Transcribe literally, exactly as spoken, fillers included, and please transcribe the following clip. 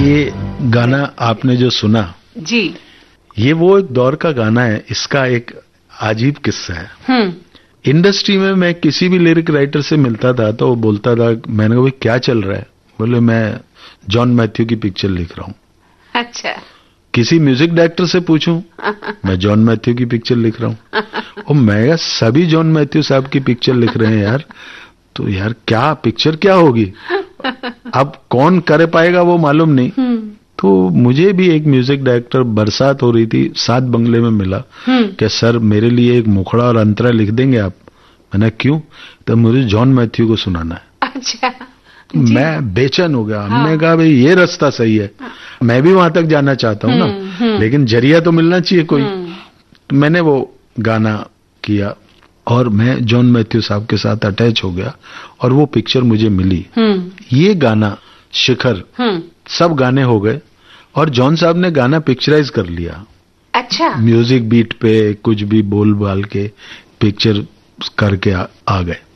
ये गाना आपने जो सुना जी, ये वो एक दौर का गाना है। इसका एक अजीब किस्सा है। हम्म इंडस्ट्री में मैं किसी भी लिरिक राइटर से मिलता था तो वो बोलता था, मैंने कहा भाई क्या चल रहा है? बोले मैं जॉन मैथ्यू की पिक्चर लिख रहा हूँ। अच्छा। किसी म्यूजिक डायरेक्टर से पूछूं, मैं जॉन मैथ्यू की पिक्चर लिख रहा हूँ। और मैं कहा सभी जॉन मैथ्यू साहब की पिक्चर लिख रहे हैं यार, तो यार क्या पिक्चर क्या होगी? अब कौन कर पाएगा वो मालूम नहीं। तो मुझे भी एक म्यूजिक डायरेक्टर, बरसात हो रही थी, सात बंगले में मिला कि सर मेरे लिए एक मुखड़ा और अंतरा लिख देंगे आप? मैंने क्यों? तो मुझे जॉन मैथ्यू को सुनाना है। अच्छा। मैं बेचैन हो गया। हाँ। हमने कहा भाई ये रास्ता सही है, मैं भी वहां तक जाना चाहता हूँ ना, लेकिन जरिया तो मिलना चाहिए कोई। तो मैंने वो गाना किया और मैं जॉन मैथ्यू साहब के साथ अटैच हो गया और वो पिक्चर मुझे मिली। ये गाना शिखर सब गाने हो गए और जॉन साहब ने गाना पिक्चराइज कर लिया। अच्छा। म्यूजिक बीट पे कुछ भी बोल बाल के पिक्चर करके आ, आ गए।